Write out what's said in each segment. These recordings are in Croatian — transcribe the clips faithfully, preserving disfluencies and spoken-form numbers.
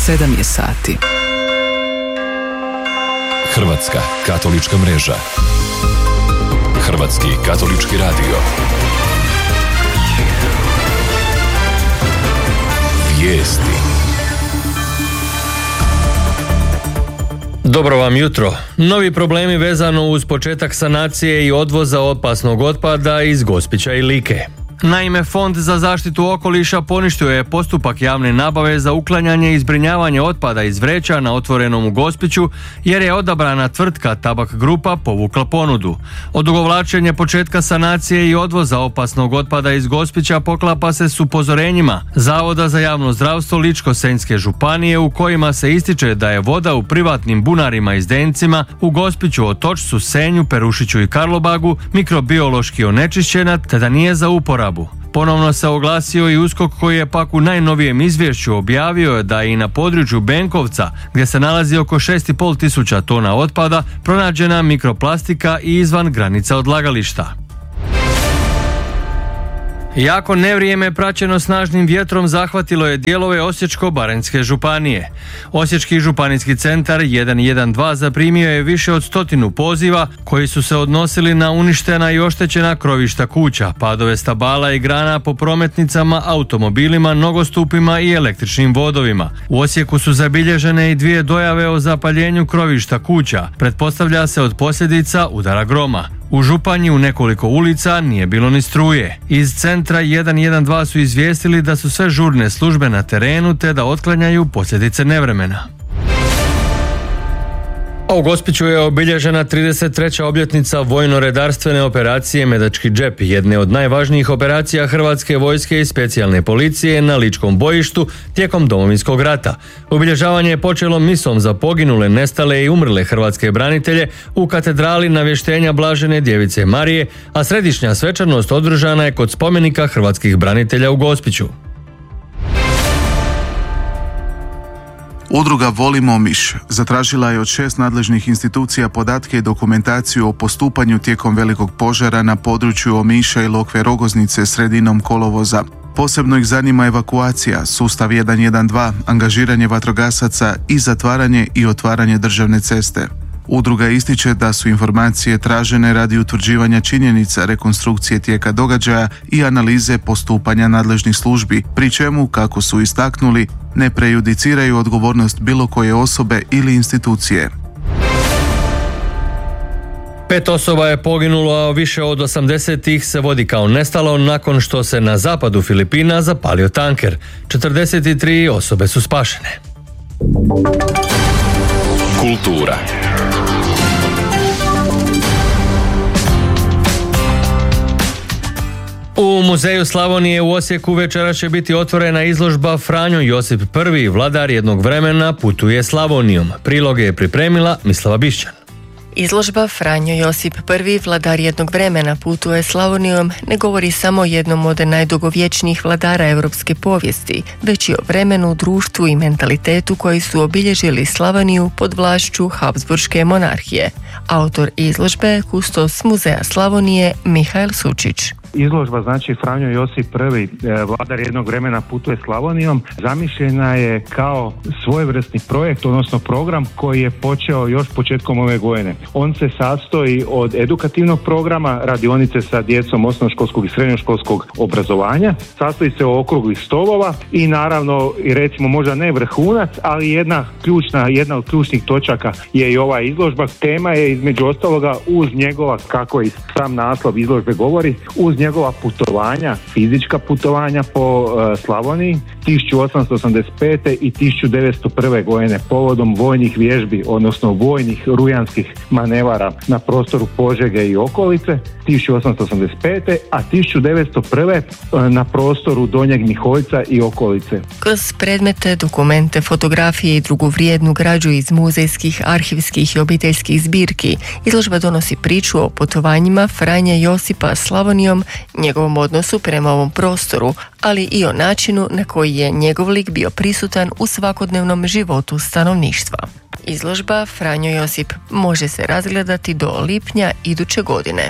sedam je sati. Hrvatska katolička mreža. Hrvatski katolički radio. Vijesti. Dobro vam jutro. Novi problemi vezano uz početak sanacije i odvoza opasnog otpada iz Gospića i Like. Naime, Fond za zaštitu okoliša poništio je postupak javne nabave za uklanjanje i zbrinjavanje otpada iz vreća na otvorenom u Gospiću jer je odabrana tvrtka Tabak Grupa povukla ponudu. Odugovlačenje početka sanacije i odvoza opasnog otpada iz Gospića poklapa se s upozorenjima Zavoda za javno zdravstvo Ličko-senjske županije u kojima se ističe da je voda u privatnim bunarima i zdencima u Gospiću, Otočcu, Senju, Perušiću i Karlobagu mikrobiološki onečišćena te da nije za uporabu. Ponovno se oglasio i USKOK koji je pak u najnovijem izvješću objavio da je i na području Benkovca, gdje se nalazi oko šest i pol tisuća tona otpada, pronađena mikroplastika i izvan granica odlagališta. Jako nevrijeme praćeno snažnim vjetrom zahvatilo je dijelove Osječko-baranjske županije. Osječki županijski centar jedan jedan dva zaprimio je više od stotinu poziva koji su se odnosili na uništena i oštećena krovišta kuća, padove stabala i grana po prometnicama, automobilima, nogostupima i električnim vodovima. U Osijeku su zabilježene i dvije dojave o zapaljenju krovišta kuća, pretpostavlja se od posljedica udara groma. U Županji u nekoliko ulica nije bilo ni struje. Iz centra jedan jedan dva su izvijestili da su sve žurne službe na terenu te da otklanjaju posljedice nevremena. A u Gospiću je obilježena trideset treća obljetnica vojno-redarstvene operacije Medački džep, jedne od najvažnijih operacija Hrvatske vojske i specijalne policije na Ličkom bojištu tijekom Domovinskog rata. Obilježavanje je počelo misom za poginule, nestale i umrle hrvatske branitelje u katedrali Navještenja Blažene Djevice Marije, a središnja svečanost održana je kod spomenika hrvatskih branitelja u Gospiću. Udruga Volimo miš zatražila je od šest nadležnih institucija podatke i dokumentaciju o postupanju tijekom velikog požara na području Omiša i Lokve Rogoznice sredinom kolovoza. Posebno ih zanima evakuacija, sustav jedan jedan dva, angažiranje vatrogasaca i zatvaranje i otvaranje državne ceste. Udruga ističe da su informacije tražene radi utvrđivanja činjenica, rekonstrukcije tijeka događaja i analize postupanja nadležnih službi, pri čemu, kako su istaknuli, ne prejudiciraju odgovornost bilo koje osobe ili institucije. Pet osoba je poginulo, a više od osamdeset ih se vodi kao nestalo nakon što se na zapadu Filipina zapalio tanker. četrdeset tri osobe su spašene. Kultura. U Muzeju Slavonije u Osijeku večera će biti otvorena izložba Franjo Josip I, vladar jednog vremena, putuje Slavonijom. Priloge je pripremila Mislava Bišćan. Izložba Franjo Josip I, vladar jednog vremena, putuje Slavonijom, ne govori samo o jednom od najdugovječnijih vladara europske povijesti, već i o vremenu, društvu i mentalitetu koji su obilježili Slavoniju pod vlašću Habsburške monarhije. Autor izložbe, kustos Muzeja Slavonije, Mihael Sučić. Izložba, znači Franjo Josip I, vladar jednog vremena, putuje Slavonijom, zamišljena je kao svojevrsni projekt, odnosno program koji je počeo još početkom ove godine. On se sastoji od edukativnog programa, radionice sa djecom osnovnoškolskog i srednjoškolskog obrazovanja, sastoji se od okruglih stolova i naravno, recimo možda ne vrhunac, ali jedna ključna, jedna od ključnih točaka je i ova izložba. Tema je između ostaloga uz njegova, kako i sam naslov izložbe govori, uz njegova putovanja, fizička putovanja po uh, Slavoniji tisuću osamsto osamdeset pete i tisuću devetsto prve godine povodom vojnih vježbi, odnosno vojnih rujanskih manevara na prostoru Požege i okolice tisuću osamsto osamdeset pete, a tisuću devetsto prve uh, na prostoru Donjeg Miholjca i okolice. Kroz predmete, dokumente, fotografije i drugu vrijednu građu iz muzejskih, arhivskih i obiteljskih zbirki, izložba donosi priču o putovanjima Franje Josipa Slavonijom, njegovom odnosu prema ovom prostoru, ali i o načinu na koji je njegov lik bio prisutan u svakodnevnom životu stanovništva. Izložba Franjo Josip može se razgledati do lipnja iduće godine.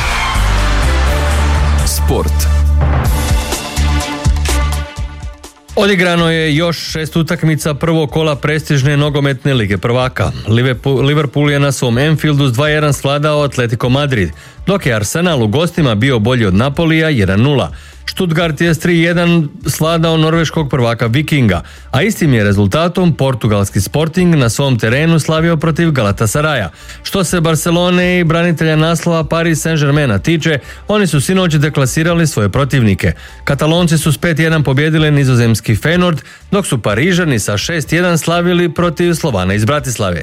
Sport. Odigrano je još šest utakmica prvog kola prestižne nogometne lige prvaka. Liverpool je na svom Anfieldu s dva jedan svladao Atletico Madrid, dok je Arsenal u gostima bio bolji od Napolija jedan nula. Stuttgart je s tri jedan svladao norveškog prvaka Vikinga, a istim je rezultatom portugalski Sporting na svom terenu slavio protiv Galatasaraja. Što se Barcelone i branitelja naslova Paris Saint-Germaina tiče, oni su sinoć deklasirali svoje protivnike. Katalonci su s pet jedan pobjedili nizozemski Feyenoord, dok su Parižani sa šest jedan slavili protiv Slovana iz Bratislave.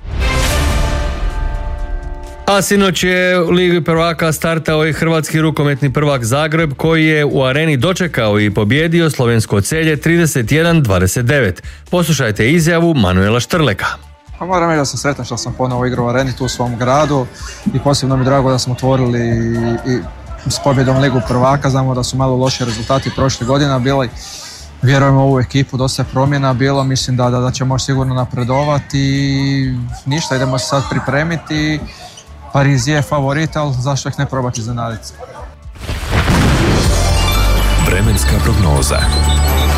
A sinoć je u Ligi prvaka startao i hrvatski rukometni prvak Zagreb, koji je u areni dočekao i pobjedio slovensko Celje trideset jedan dvadeset devet. Poslušajte izjavu Manuela Štrleka. Pa moram reći da sam sretan što sam ponovo igrao u areni tu u svom gradu i posebno mi je drago da smo otvorili i, i s pobjedom Ligu prvaka. Znamo da su malo loši rezultati prošle godine bili. Vjerujemo u ovu ekipu, dosta je promjena bilo, mislim da, da, da ćemo sigurno napredovati i ništa, idemo se sad pripremiti. Pariz je favorit, ali zašto ih ne probati iznenaditi? Vremenska prognoza.